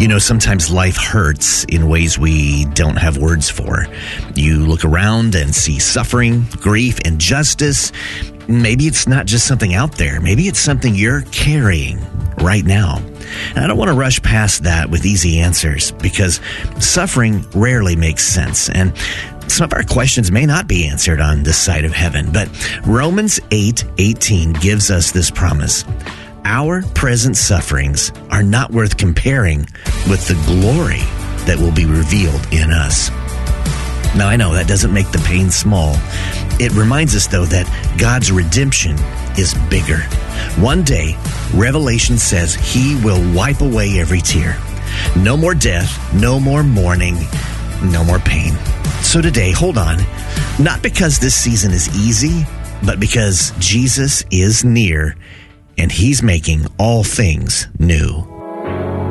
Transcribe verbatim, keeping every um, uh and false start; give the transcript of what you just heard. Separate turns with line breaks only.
You know, sometimes life hurts in ways we don't have words for. You look around and see suffering, grief, injustice. Maybe it's not just something out there. Maybe it's something you're carrying right now. And I don't want to rush past that with easy answers, because suffering rarely makes sense. And some of our questions may not be answered on this side of heaven. But Romans eight eighteen gives us this promise. Our present sufferings are not worth comparing with the glory that will be revealed in us. Now, I know that doesn't make the pain small. It reminds us, though, that God's redemption is bigger. One day, Revelation says he will wipe away every tear. No more death, no more mourning, no more pain. So today, hold on, not because this season is easy, but because Jesus is near, and he's making all things new.